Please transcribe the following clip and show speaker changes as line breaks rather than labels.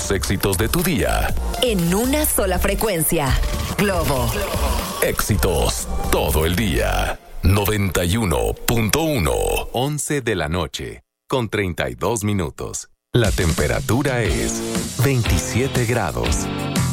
Los éxitos de tu día.
En una sola frecuencia. Globo.
Éxitos todo el día. 91.1. 11 de la noche. Con 32 minutos. La temperatura es 27 grados.